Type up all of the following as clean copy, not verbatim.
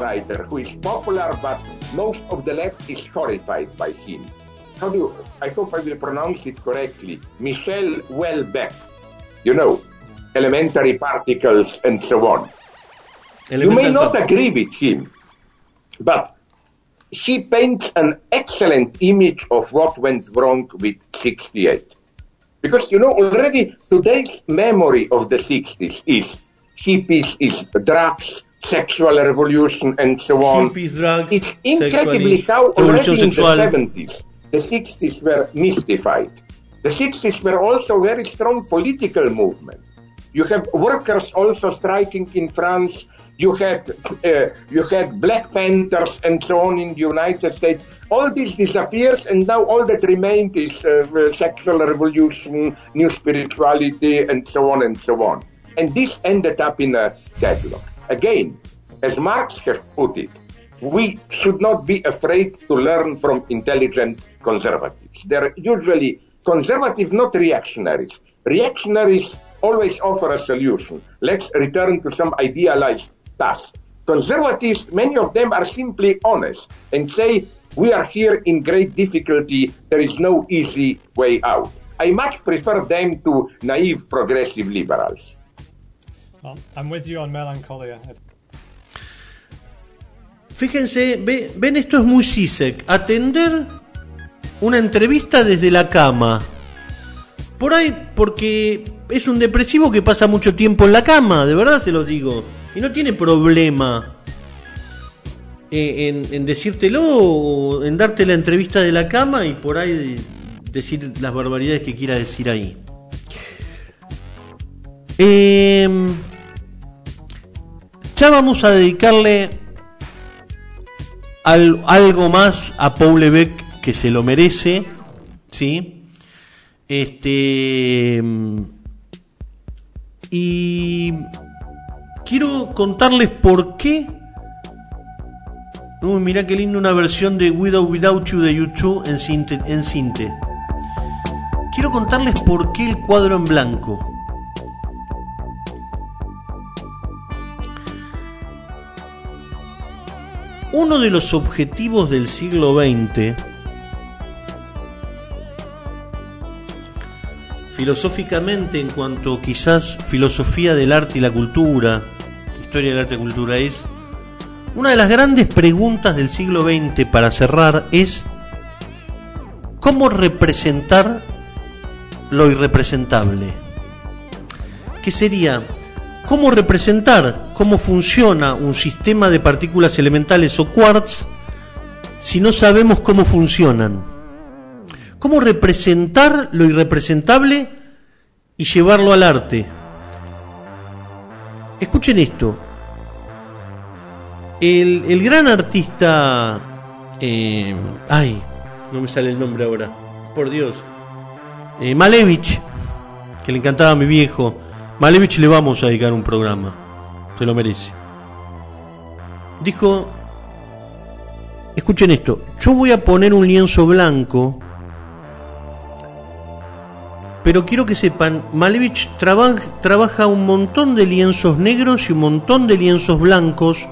writer who is popular, but most of the left is horrified by him. I hope I will pronounce it correctly. Michel Houellebecq. You know, elementary particles and so on. You may not agree with him, but he paints an excellent image of what went wrong with 68. Because, you know, already today's memory of the 60s is hippies, is drugs, sexual revolution, and so on. Hippies, drugs, it's incredibly how already in the 70s, the 60s were mystified. The 60s were also very strong political movement. You have workers also striking in France. You had Black Panthers and so on in the United States. All this disappears, and now all that remained is sexual revolution, new spirituality, and so on and so on. And this ended up in a deadlock. Again, as Marx has put it, we should not be afraid to learn from intelligent conservatives. They're usually conservative, not reactionaries. Reactionaries always offer a solution. Let's return to some idealized task. Conservatives, many of them are simply honest and say, we are here in great difficulty, there is no easy way out. I much prefer them to naive progressive liberals. Well, I'm with you on melancholia. Fíjense, ven, esto es muy Zizek. Atender una entrevista desde la cama. Por ahí, porque es un depresivo que pasa mucho tiempo en la cama, de verdad se los digo. Y no tiene problema en decírtelo o en darte la entrevista de la cama y por ahí decir las barbaridades que quiera decir ahí. Ya vamos a dedicarle algo más a Houellebecq, que se lo merece, ¿sí? Y quiero contarles por qué. Uy, mirá qué lindo, una versión de Without You de YouTube en Sinte. Quiero contarles por qué el cuadro en blanco. Uno de los objetivos del siglo XX, filosóficamente, en cuanto quizás filosofía del arte y la cultura, historia del arte y la cultura, es una de las grandes preguntas del siglo XX para cerrar, es cómo representar lo irrepresentable. ¿Qué sería? ¿Cómo representar cómo funciona un sistema de partículas elementales o quarks si no sabemos cómo funcionan? ¿Cómo representar lo irrepresentable y llevarlo al arte? Escuchen esto. El gran artista... no me sale el nombre ahora. Por Dios. Malevich, que le encantaba a mi viejo. Malevich le vamos a dedicar un programa. Se lo merece. Dijo... Escuchen esto. Yo voy a poner un lienzo blanco... Pero quiero que sepan, Malevich trabaja un montón de lienzos negros y un montón de lienzos blancos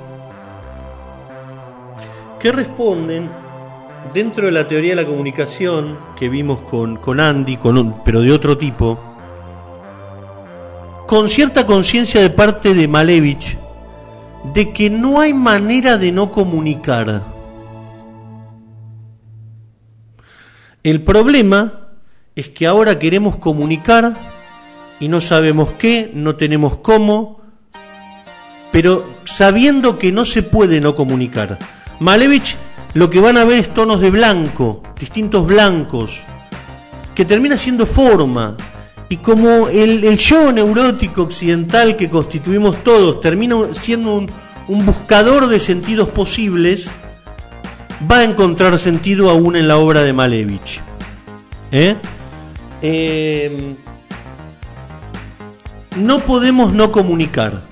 que responden, dentro de la teoría de la comunicación que vimos con Andy, pero de otro tipo, con cierta conciencia de parte de Malevich de que no hay manera de no comunicar. El problema es que ahora queremos comunicar y no sabemos qué, no tenemos cómo, pero sabiendo que no se puede no comunicar. Malevich, lo que van a ver es tonos de blanco, distintos blancos, que termina siendo forma, y como el yo neurótico occidental que constituimos todos termina siendo un buscador de sentidos posibles, va a encontrar sentido aún en la obra de Malevich. No podemos no comunicar.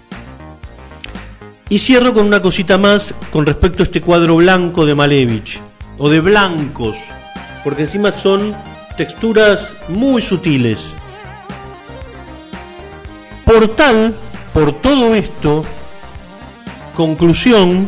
Y cierro con una cosita más con respecto a este cuadro blanco de Malevich, o de blancos, porque encima son texturas muy sutiles. Por todo esto, conclusión,